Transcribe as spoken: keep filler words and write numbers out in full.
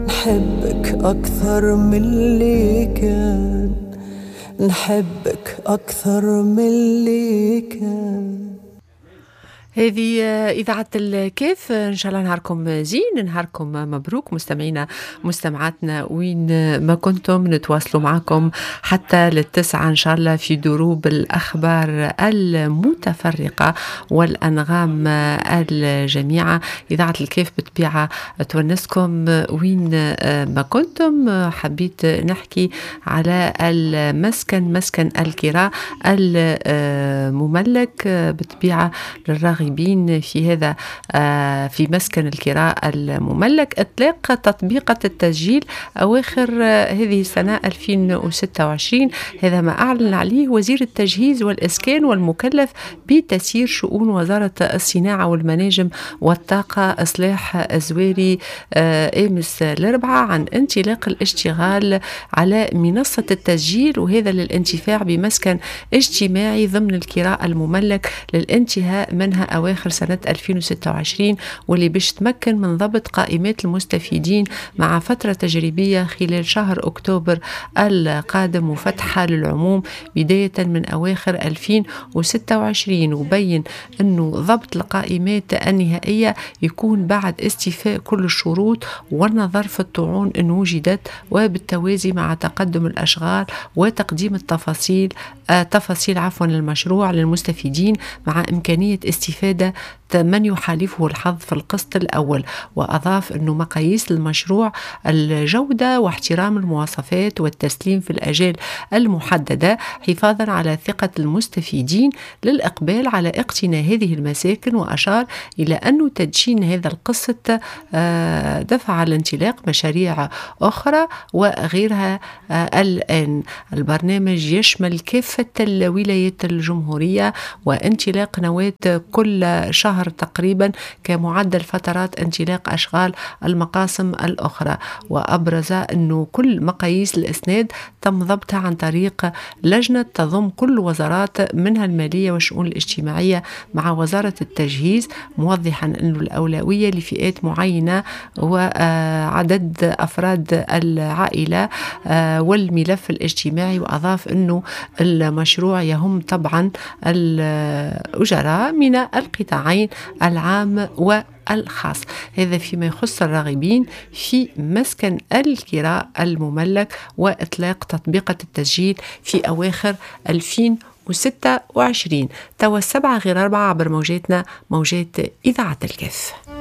نحبك أكثر من اللي كان، نحبك أكثر من اللي كان. هذه إذاعة الكيف، إن شاء الله نهاركم زين، نهاركم مبروك مستمعينا مستمعاتنا وين ما كنتم. نتواصلوا معكم حتى للتسعة إن شاء الله في دروب الأخبار المتفرقة والأنغام الجميعة. إذاعة الكيف بطبيعة تونسكم وين ما كنتم. حبيت نحكي على المسكن، مسكن الكراء المملك بطبيعة للراغبين في هذا في مسكن الكراء المملك. إطلاق تطبيقة التسجيل أواخر هذه السنة ألفين وستة وعشرين، هذا ما أعلن عليه وزير التجهيز والإسكان والمكلف بتسيير شؤون وزارة الصناعة والمناجم والطاقة إصلاح الزواري أمس الأربعاء عن انطلاق الاشتغال على منصة التسجيل، وهذا للانتفاع بمسكن اجتماعي ضمن الكراء المملك للانتهاء منها أواخر سنة ألفين وستة وعشرين، واللي باش تمكن من ضبط قائمات المستفيدين مع فترة تجريبية خلال شهر أكتوبر القادم وفتحها للعموم بداية من أواخر ألفين وستة وعشرين. وبين أنه ضبط القائمات النهائية يكون بعد استيفاء كل الشروط والنظر في الطعون إن وجدت، وبالتوازي مع تقدم الأشغال وتقديم التفاصيل آه تفاصيل عفوا المشروع للمستفيدين مع إمكانية استفادة من يحالفه الحظ في القسط الأول. وأضاف أنه مقاييس المشروع الجودة واحترام المواصفات والتسليم في الأجال المحددة حفاظا على ثقة المستفيدين للإقبال على اقتناء هذه المساكن. وأشار إلى أنه تدشين هذا القسط دفع لانطلاق مشاريع أخرى وغيرها. الآن البرنامج يشمل كافة الولايات الجمهورية وانطلاق نواة كل شهر تقريبا كمعدل فترات انطلاق أشغال المقاسم الأخرى. وأبرز أنه كل مقاييس الإسناد تم ضبطها عن طريق لجنة تضم كل وزارات منها المالية والشؤون الاجتماعية مع وزارة التجهيز، موضحا أنه الأولوية لفئات معينة وعدد أفراد العائلة والملف الاجتماعي. وأضاف أنه المشروع يهم طبعا الأجراء من القطاعين العام والخاص. هذا فيما يخص الراغبين في مسكن الكراء المملك وإطلاق تطبيقة التسجيل في أواخر ألفين وستة وعشرين. توا السبعة غير أربعة عبر موجاتنا موجات إذاعة الكيف.